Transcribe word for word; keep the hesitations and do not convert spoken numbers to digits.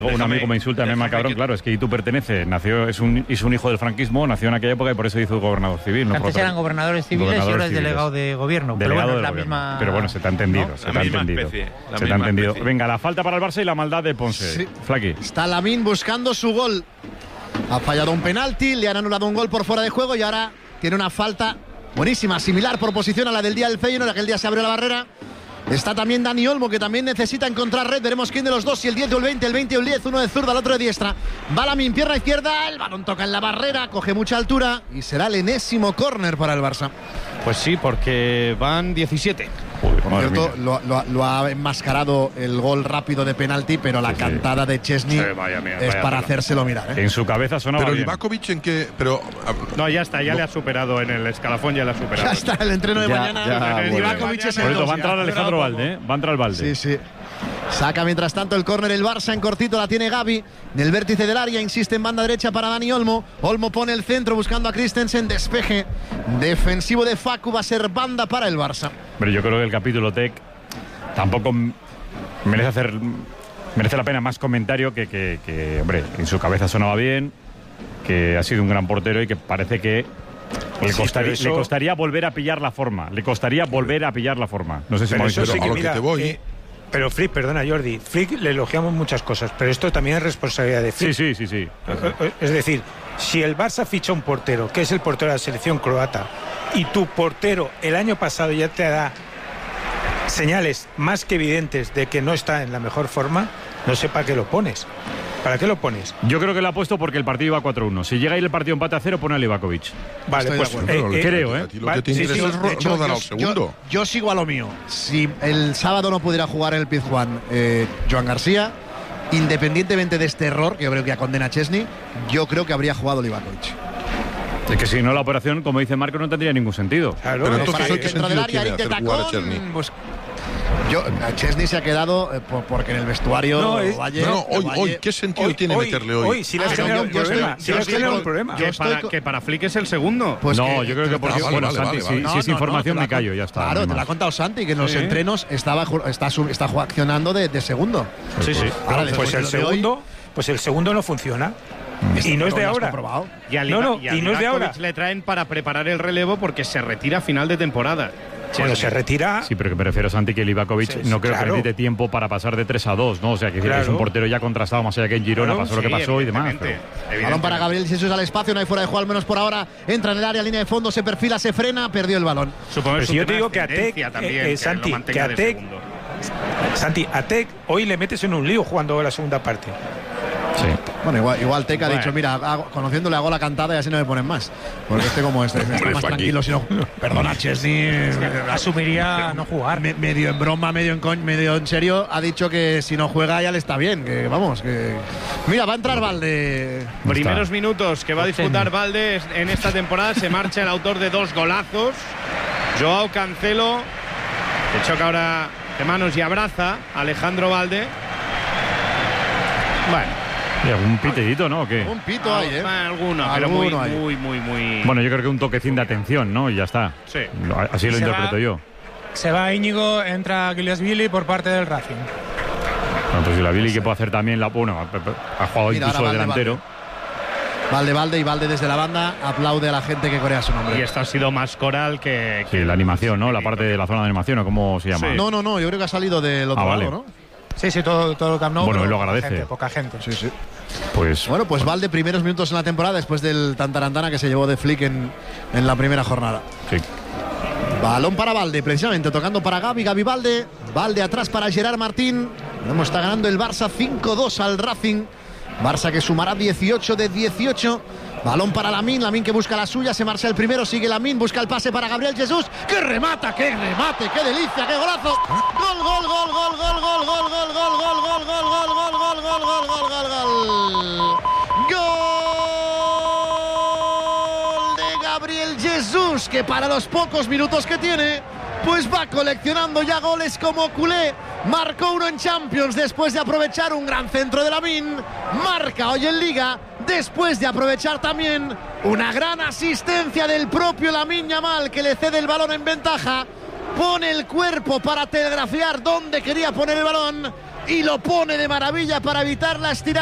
Un amigo me insulta, me llama cabrón, que... claro, es que tú pertenece, nació, es un, es un hijo del franquismo, nació en aquella época y por eso hizo gobernador civil. No antes eran gobernadores civiles gobernadores y ahora es civiles. delegado de gobierno. Delegado pero bueno, de la gobierno. misma... Pero bueno, se te ha entendido, ¿no? se La te ha misma entendido. especie, la se te ha misma entendido. especie. Venga, la falta para el Barça y la maldad de Ponce. Sí. Flaqui. Está Lamine buscando su gol. Ha fallado un penalti, le han anulado un gol por fuera de juego y ahora tiene una falta buenísima, similar por posición a la del día del Feyenoord, aquel día se abrió la barrera. Está también Dani Olmo, que también necesita encontrar red. Veremos quién de los dos, si el diez o el veinte, el veinte o el diez, uno de zurda, el otro de diestra. Va Lamine, pierna izquierda, el balón toca en la barrera, coge mucha altura y será el enésimo córner para el Barça. Pues sí, porque van diecisiete. Joder, Por madre cierto, mía. lo, lo- lo ha enmascarado el gol rápido de penalti, pero la Sí, sí. cantada de Chesney Sí, vaya mía, es vaya para tela. hacérselo mirar, ¿eh? En su cabeza sonaba Pero bien. Livakovic en qué. Pero. ah, No, ya está, ya le ha superado en el escalafón, ya le ha superado. Ya está, el entreno de Ya, mañana. ya, el bueno. Livakovic es Por el eso dos, va a entrar ya. Alejandro Valde, ¿eh? Va a entrar Valde. Sí, sí. Saca mientras tanto el córner el Barça en cortito, la tiene Gavi. En el vértice del área, insiste en banda derecha para Dani Olmo. Olmo pone el centro buscando a Christensen. Despeje defensivo de Facu, va a ser banda para el Barça. Pero yo creo que el capítulo Tec tampoco m- merece hacer merece la pena más comentario que, que, que, hombre, que en su cabeza sonaba bien, que ha sido un gran portero y que parece que le, Sí, costaría, pero eso- le costaría volver a pillar la forma. Le costaría volver a pillar la forma. No sé si Pero me eso habéis sí a que lo que mira, te voy. eh, pero Flick, perdona Jordi, Flick le elogiamos muchas cosas, pero esto también es responsabilidad de Flick. Sí, sí, sí, sí. Eh, eh, Es decir, si el Barça ficha un portero, que es el portero de la selección croata, y tu portero el año pasado ya te da señales más que evidentes de que no está en la mejor forma, no sé para qué lo pones. ¿Para qué lo pones? Yo creo que lo ha puesto porque el partido iba cuatro uno. Si llega ahí el partido empate a cero, pone a Livakovic. Vale, Estoy de pues acuerdo. Pero eh, eh, creo, ¿eh? a ti lo Vale, que te sí, interesa sí, es de ro- hecho, rodar yo, al segundo. yo- yo sigo a lo mío. Si el sábado no pudiera jugar en el Pizjuán eh, Joan García, independientemente de este error, que yo creo que ya condena a Chesney, yo creo que habría jugado Livakovic. Es que si no, la operación, como dice Marco, no tendría ningún sentido. claro, Pero es entonces, que- ¿qué Dentro del sentido área, tiene Eric hacer jugar a Tacón, Chesney? pues, yo, a Chesney se ha quedado eh, por- porque en el vestuario No, es- Valle, No, no, hoy, Valle- hoy, ¿qué sentido Hoy- tiene hoy- meterle hoy? Hoy, si le has Ah, generado yo- un yo estoy problema. con- Si yo le has estoy generado con- un problema. yo Que estoy para, con- que para Flick es el segundo. Pues no, que- yo creo que porque. Ah, vale, bueno, vale, Santi, vale, si, vale. si es No, no, información, no, me te la- callo, ya está. Claro, no hay te lo ha más. contado Santi, que en los Sí. entrenos estaba, ju- está, su- está accionando de, de segundo. Sí, sí. Ahora, Pues después el de lo de hoy, segundo, pues el segundo no funciona. Y no es de lo has ahora. comprobado. Y a, No, no, Liva- a y no es de ahora. Livakovic le traen para preparar el relevo porque se retira a final de temporada. Bueno, Chesney. se retira. Sí, pero que me refiero, Santi, que Livakovic Sí, no sí, creo claro. que necesite tiempo para pasar de tres a dos, ¿no? O sea, que Claro. es un portero ya contrastado, más allá que en Girona Claro, pasó lo que Sí, pasó y demás. evidentemente, pero- Balón evidentemente. para Gabriel Jesús al espacio, no hay fuera de juego, al menos por ahora. Entra en el área, línea de fondo, se perfila, se frena, perdió el balón. Supongo Pero que es si un yo te tema digo de que a Tec, tendencia también, eh, eh, que Santi, lo mantenga que a de Tec- segundo. Santi, a Tec hoy le metes en un lío jugando la segunda parte. Sí. Bueno, igual, igual Teca ha Bueno. dicho, mira, hago- conociéndole hago la cantada y así no me ponen más. Porque este como este, está Hombre, más Faki. tranquilo, si no. Perdona, Chesney. Asumiría no jugar. me- medio en broma, medio en, coñ- medio en serio, ha dicho que si no juega ya le está bien. Que vamos, que. Mira, va a entrar Valde. No Primeros está. minutos que va a disputar Valde en esta temporada. Se marcha el autor de dos golazos, Joao Cancelo, que choca ahora de manos y abraza a Alejandro Valde. Bueno, ¿Y algún pitidito, no? ¿O qué? Un pito ahí, ¿eh? alguno, pero muy, Alguno ahí. muy, muy, muy. Bueno, yo creo que un toquecín de atención, ¿no? Y ya está. Sí. Lo- Así lo Se interpreto va- yo. Se va Íñigo, entra Billy por parte del Racing. Bueno, pues si la Billy que puede hacer también la. Bueno, ha- ha jugado Mira, incluso de ahora Valde, delantero. Valde, Valde y Valde desde la banda aplaude a la gente que corea su nombre. Y esto ha sido más coral que. Sí, la animación, ¿no? La parte de la zona de animación, ¿o cómo se llama? Sí. No, no, no, yo creo que ha salido del otro Ah, lado, vale. ¿no? Sí, sí, todo, todo el Camp Nou. Bueno, pero él lo poca agradece. gente, poca gente. Sí, sí. Pues. Bueno, pues Valde, primeros minutos en la temporada después del Tantarantana que se llevó de Flick en, en la primera jornada. Sí. Balón para Valde, precisamente tocando para Gavi, Gavi Valde. Valde atrás para Gerard Martín. Vemos, está ganando el Barça cinco dos al Racing. Barça que sumará dieciocho de dieciocho. Balón para Lamine, Lamine que busca la suya, se marcha el primero, sigue Lamine, busca el pase para Gabriel Jesús. ¡Qué remata, qué remate, qué delicia, qué golazo! Gol, gol, gol, gol, gol, gol, gol, gol, gol, gol, gol, gol, gol, gol, gol, gol, gol, gol, gol, gol. Gol de Gabriel Jesús, que para los pocos minutos que tiene, pues va coleccionando ya goles como culé. Marcó uno en Champions después de aprovechar un gran centro de Lamine. Marca hoy en Liga después de aprovechar también una gran asistencia del propio Lamine Yamal, que le cede el balón en ventaja. Pone el cuerpo para telegrafiar dónde quería poner el balón. y lo pone de maravilla para evitar la estirada.